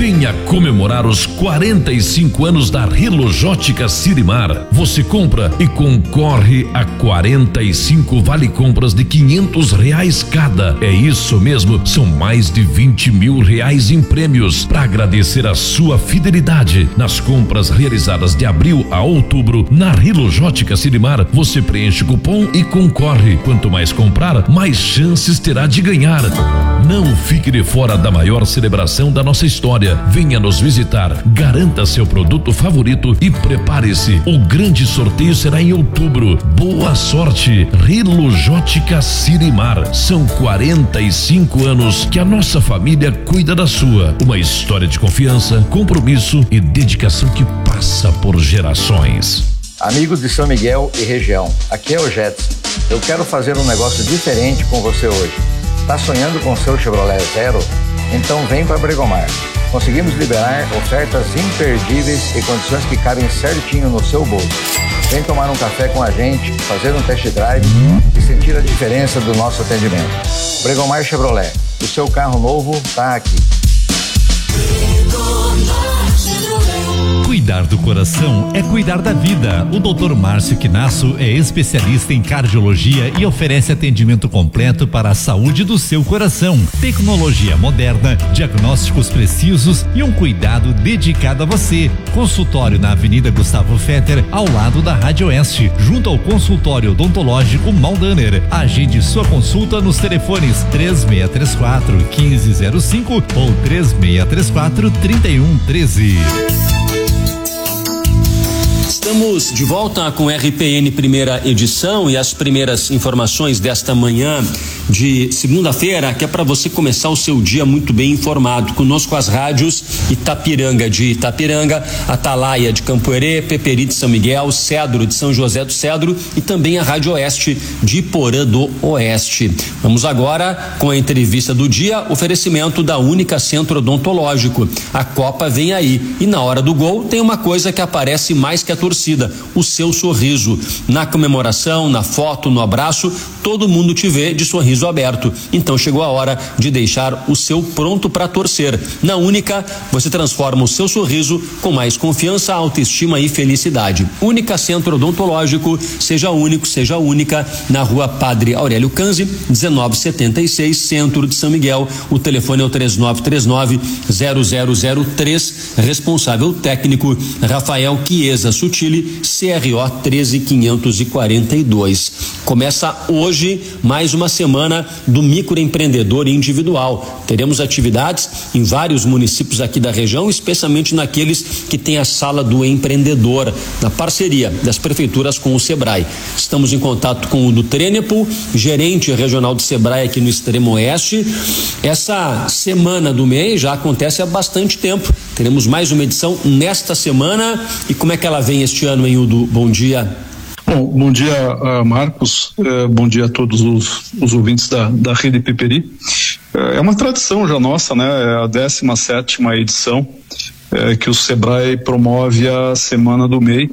Venha comemorar os 45 anos da Rilojótica Sirimar. Você compra e concorre a 45 vale compras de R$500 cada. É isso mesmo, são mais de R$20 mil em prêmios. Para agradecer a sua fidelidade nas compras realizadas de abril a outubro na Rilojótica Sirimar, você preenche o cupom e concorre. Quanto mais comprar, mais chances terá de ganhar. Não fique de fora da maior celebração da nossa história. Venha nos visitar, garanta seu produto favorito e prepare-se. O grande sorteio será em outubro. Boa sorte, Rilojótica Sirimar. São 45 anos que a nossa família cuida da sua. Uma história de confiança, compromisso e dedicação que passa por gerações. Amigos de São Miguel e região, aqui é o Jetson. Eu quero fazer um negócio diferente com você hoje. Tá sonhando com seu Chevrolet Zero? Então vem para Bregomar. Conseguimos liberar ofertas imperdíveis e condições que cabem certinho no seu bolso. Vem tomar um café com a gente, fazer um test drive e sentir a diferença do nosso atendimento. Bregomar Chevrolet, o seu carro novo tá aqui. Cuidar do coração é cuidar da vida. O Dr. Márcio Quinasso é especialista em cardiologia e oferece atendimento completo para a saúde do seu coração. Tecnologia moderna, diagnósticos precisos e um cuidado dedicado a você. Consultório na Avenida Gustavo Fetter, ao lado da Rádio Oeste, junto ao consultório odontológico Maldaner. Agende sua consulta nos telefones 3634-1505 ou 3634-3113. Estamos de volta com RPN primeira edição e as primeiras informações desta manhã de segunda-feira, que é para você começar o seu dia muito bem informado. Conosco as rádios Itapiranga de Itapiranga, Atalaia de Campoerê, Peperi de São Miguel, Cedro de São José do Cedro e também a Rádio Oeste de Porã do Oeste. Vamos agora com a entrevista do dia, oferecimento da Única Centro Odontológico. A Copa vem aí e na hora do gol tem uma coisa que aparece mais que a torcida, o seu sorriso. Na comemoração, na foto, no abraço, todo mundo te vê de sorriso aberto. Então chegou a hora de deixar o seu pronto para torcer. Na Única, você transforma o seu sorriso com mais confiança, autoestima e felicidade. Única Centro Odontológico, seja único, seja única, na Rua Padre Aurélio Canzi, 1976, Centro de São Miguel. O telefone é o 3939-0003, responsável técnico Rafael Chiesa Sutili, CRO 13542. Começa hoje mais uma semana do microempreendedor individual. Teremos atividades em vários municípios aqui da região, especialmente naqueles que têm a sala do empreendedor, na parceria das prefeituras com o Sebrae. Estamos em contato com o do Trenepo, gerente regional do Sebrae aqui no extremo oeste. Essa semana do mês já acontece há bastante tempo. Teremos mais uma edição nesta semana. E como é que ela vem este ano, hein, Udo? Bom dia. Bom dia, Marcos. Bom dia a todos os ouvintes da Rede Peperi. É uma tradição já nossa, né? É a 17ª edição que o Sebrae promove a Semana do MEI.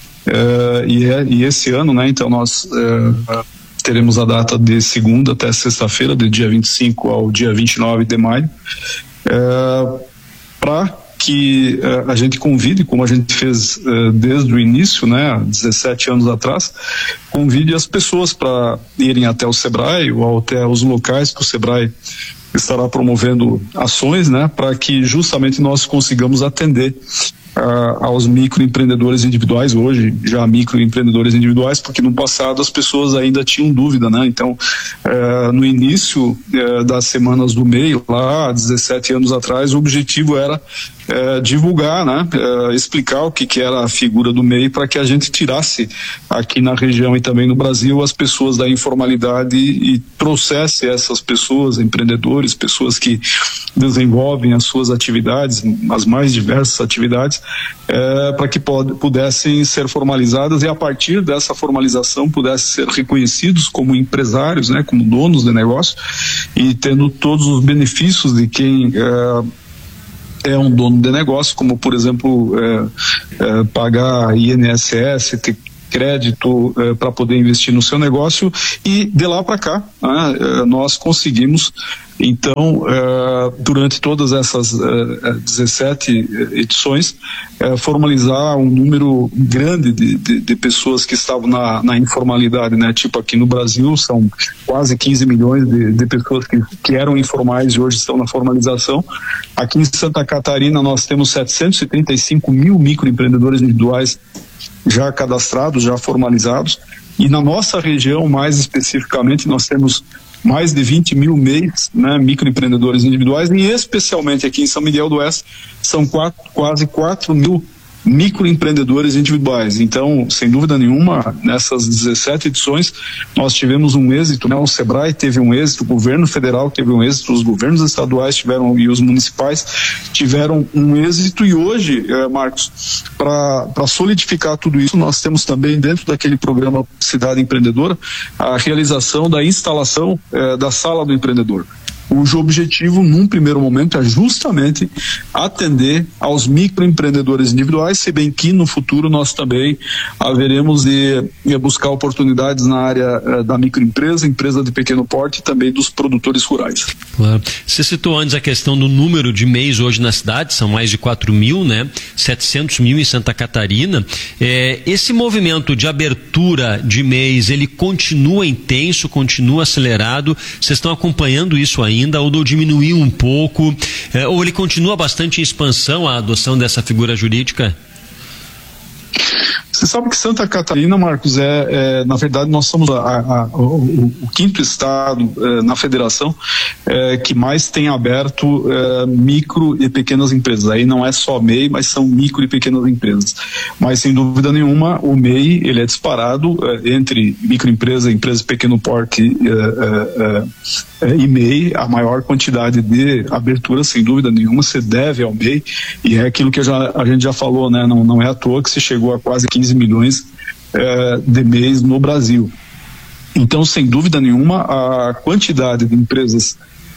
E esse ano, né? Então nós teremos a data de segunda até sexta-feira, de dia 25 ao dia 29 de maio, para que a gente convide, como a gente fez desde o início, né, há 17 anos atrás, convide as pessoas para irem até o Sebrae ou até os locais que o Sebrae estará promovendo ações, né, para que justamente nós consigamos atender aos microempreendedores individuais, hoje já microempreendedores individuais, porque no passado as pessoas ainda tinham dúvida, né? Então, no início das semanas do MEI, lá há 17 anos atrás, o objetivo era divulgar, né? Explicar o que era a figura do MEI, para que a gente tirasse aqui na região e também no Brasil as pessoas da informalidade e trouxesse essas pessoas, empreendedores, pessoas que desenvolvem as suas atividades, as mais diversas atividades, para que pudessem ser formalizadas e a partir dessa formalização pudessem ser reconhecidos como empresários, né, como donos de negócio e tendo todos os benefícios de quem é um dono de negócio, como por exemplo pagar INSS, ter crédito para poder investir no seu negócio. E de lá para cá, nós conseguimos Então, durante todas essas 17 edições, formalizar um número grande de pessoas que estavam na informalidade, né? Tipo aqui no Brasil são quase 15 milhões de pessoas que eram informais e hoje estão na formalização. Aqui em Santa Catarina nós temos 735 mil microempreendedores individuais já cadastrados, já formalizados, e na nossa região, mais especificamente, nós temos mais de 20 mil MEIs, né, microempreendedores individuais, e especialmente aqui em São Miguel do Oeste, são quase 4 mil microempreendedores individuais. Então, sem dúvida nenhuma, nessas 17 edições, nós tivemos um êxito, né? O Sebrae teve um êxito, o governo federal teve um êxito, os governos estaduais tiveram e os municipais tiveram um êxito, e hoje, Marcos, para solidificar tudo isso, nós temos também dentro daquele programa Cidade Empreendedora a realização da instalação da Sala do Empreendedor, cujo objetivo, num primeiro momento, é justamente atender aos microempreendedores individuais, se bem que no futuro nós também haveremos de buscar oportunidades na área da microempresa, empresa de pequeno porte e também dos produtores rurais. Claro. Você citou antes a questão do número de MEIs hoje na cidade, são mais de 4 mil, né? 700 mil em Santa Catarina. Esse movimento de abertura de MEIs, ele continua intenso, continua acelerado? Vocês estão acompanhando isso ainda, ou diminuiu um pouco, ou ele continua bastante em expansão, a adoção dessa figura jurídica? Você sabe que Santa Catarina, Marcos, na verdade nós somos o quinto estado na federação que mais tem aberto micro e pequenas empresas. Aí não é só MEI, mas são micro e pequenas empresas. Mas sem dúvida nenhuma, o MEI, ele é disparado entre microempresa, empresa de pequeno porte e MEI. A maior quantidade de abertura, sem dúvida nenhuma, se deve ao MEI, e é aquilo que a gente já falou, né? Não é à toa que se chegou a quase 15 milhões de MEIs no Brasil. Então, sem dúvida nenhuma, a quantidade de empresas,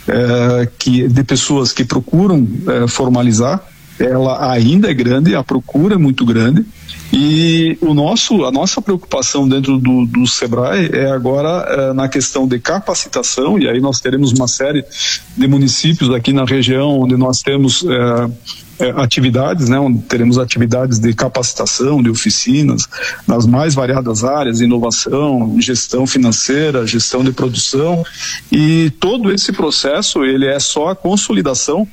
de pessoas que procuram formalizar, ela ainda é grande, a procura é muito grande, e a nossa preocupação dentro do Sebrae é agora na questão de capacitação, e aí nós teremos uma série de municípios aqui na região onde nós temos atividades, né, onde teremos atividades de capacitação, de oficinas, nas mais variadas áreas, inovação, gestão financeira, gestão de produção, e todo esse processo, ele é só a consolidação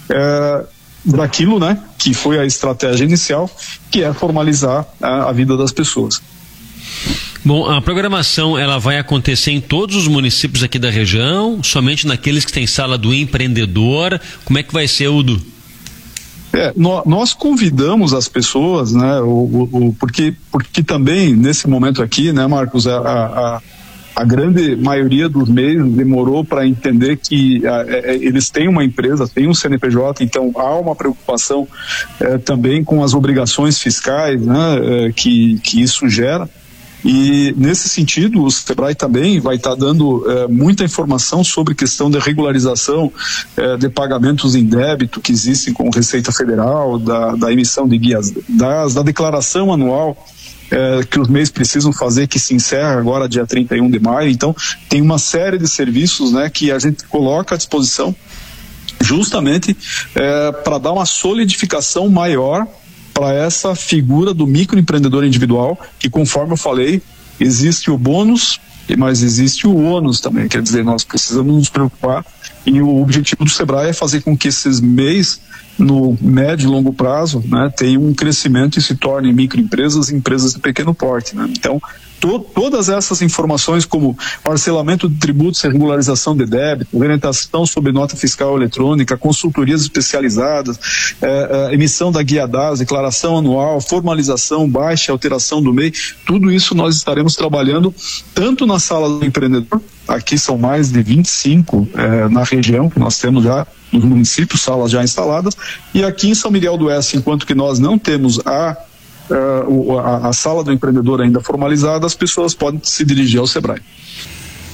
daquilo, né, que foi a estratégia inicial, que é formalizar a vida das pessoas. Bom, a programação, ela vai acontecer em todos os municípios aqui da região, somente naqueles que têm sala do empreendedor? Como é que vai ser, Udo? Nós convidamos as pessoas, né, porque também nesse momento aqui, né, Marcos, a grande maioria dos MEIs demorou para entender que eles têm uma empresa, têm um CNPJ, então há uma preocupação também com as obrigações fiscais, né, que isso gera. E nesse sentido, o Sebrae também vai estar dando muita informação sobre questão de regularização de pagamentos em débito que existem com Receita Federal, da emissão de guias, da declaração anual que os MEIs precisam fazer, que se encerra agora dia 31 de maio. Então tem uma série de serviços, né, que a gente coloca à disposição justamente para dar uma solidificação maior para essa figura do microempreendedor individual, que, conforme eu falei, existe o bônus, mas existe o ônus também. Quer dizer, nós precisamos nos preocupar, e o objetivo do Sebrae é fazer com que esses MEIs, no médio e longo prazo, né, tenham um crescimento e se tornem microempresas e empresas de pequeno porte, né? Então, todas essas informações, como parcelamento de tributos e regularização de débito, orientação sobre nota fiscal eletrônica, consultorias especializadas, emissão da guia DAS, declaração anual, formalização, baixa, alteração do MEI, tudo isso nós estaremos trabalhando tanto na sala do empreendedor, aqui são mais de 25 na região, que nós temos já nos municípios, salas já instaladas, e aqui em São Miguel do Oeste, enquanto que nós não temos a sala do empreendedor ainda formalizada, as pessoas podem se dirigir ao Sebrae.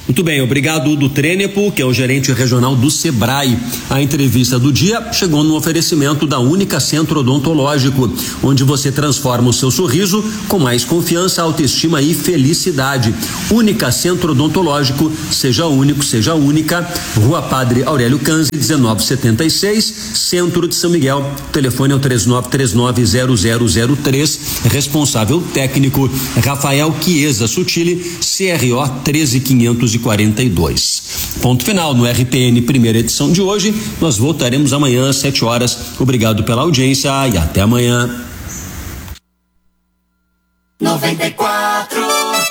Muito bem, obrigado do Trênepo, que é o gerente regional do Sebrae. A entrevista do dia chegou no oferecimento da Única Centro Odontológico, onde você transforma o seu sorriso com mais confiança, autoestima e felicidade. Única Centro Odontológico, seja único, seja única. Rua Padre Aurélio Canzi, 1976, Centro de São Miguel. O telefone é o 3939-0003. Responsável técnico Rafael Chiesa Sutili, CRO 13542. Ponto final no RPN primeira edição de hoje. Nós voltaremos amanhã às 7 horas. Obrigado pela audiência e até amanhã. 94.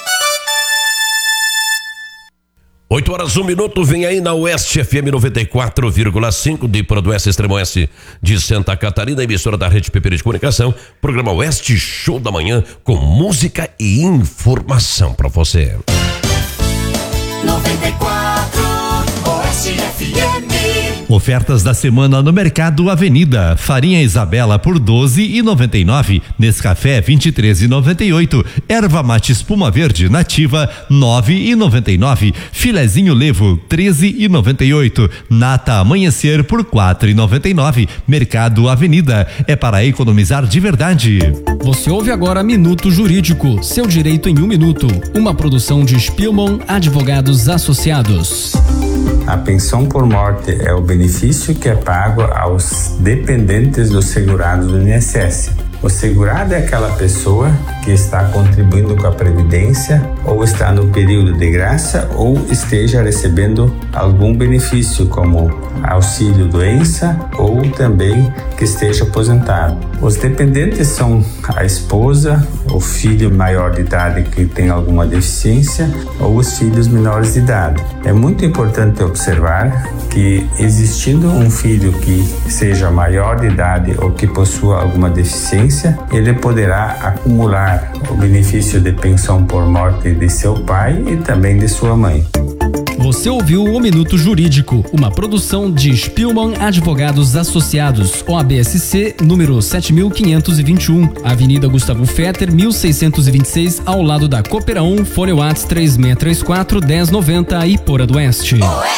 8 horas 1 minuto, vem aí na Oeste FM 94,5 de Produeste Extremo Oeste de Santa Catarina, emissora da Rede PPR de Comunicação, programa Oeste Show da Manhã com música e informação para você. 94 Oeste FM. Ofertas da semana no Mercado Avenida. Farinha Isabela por 12,99. Nescafé 23,98. Erva mate espuma verde nativa 9,99. Filezinho Levo 13,98. Nata Amanhecer por 4,99. Mercado Avenida, é para economizar de verdade. Você ouve agora Minuto Jurídico, seu direito em 1 minuto. Uma produção de Spielmann Advogados Associados. A pensão por morte é o benefício que é pago aos dependentes dos segurados do INSS. O segurado é aquela pessoa que está contribuindo com a Previdência ou está no período de graça ou esteja recebendo algum benefício como auxílio doença ou também que esteja aposentado. Os dependentes são a esposa, o filho maior de idade que tem alguma deficiência ou os filhos menores de idade. É muito importante observar que existindo um filho que seja maior de idade ou que possua alguma deficiência, ele poderá acumular o benefício de pensão por morte de seu pai e também de sua mãe. Você ouviu o Minuto Jurídico, uma produção de Spielmann Advogados Associados, OABSC, número 7521, Avenida Gustavo Fetter, 1626, ao lado da Coopera 1, Fone Whats 3634-1090, Iporã do Oeste.